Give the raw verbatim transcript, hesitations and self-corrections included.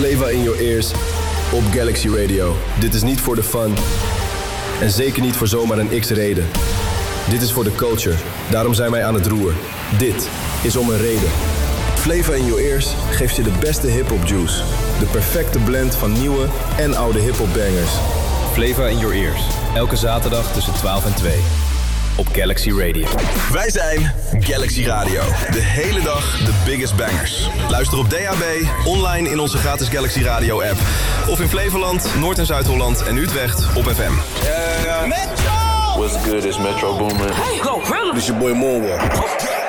Flavor in your ears op Galaxy Radio. Dit is niet voor de fun. En zeker niet voor zomaar een X-reden. Dit is voor de culture. Daarom zijn wij aan het roer. Dit is om een reden. Flavor in your ears geeft je de beste hip-hop juice. De perfecte blend van nieuwe en oude hip-hop bangers. Flavor in your ears. Elke zaterdag tussen twaalf en twee. Op Galaxy Radio. Wij zijn Galaxy Radio. De hele dag de biggest bangers. Luister op D A B, online in onze gratis Galaxy Radio app. Of in Flevoland, Noord- en Zuid-Holland en Utrecht op F M. Yeah. Metro! What's good, it's Metro Boomin. Hey, go, This your boy Moonwalk.